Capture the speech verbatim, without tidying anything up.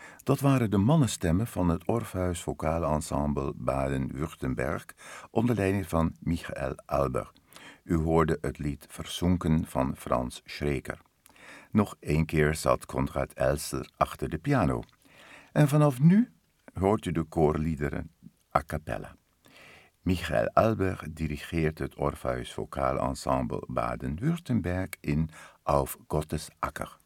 Dat waren de mannenstemmen van het Orpheus Vocale Ensemble Baden-Württemberg onder leiding van Michael Alber. U hoorde het lied Verzonken van Frans Schreker. Nog één keer zat Konrad Elster achter de piano. En vanaf nu hoort u de koorliederen a cappella. Michael Alber dirigeert het Orpheus Vocale Ensemble Baden-Württemberg in Auf Gottes Acker.